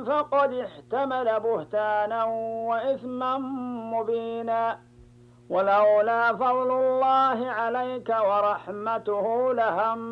فقد احتمل بهتانا وإثما مبينا. ولولا فضل الله عليك ورحمته لهم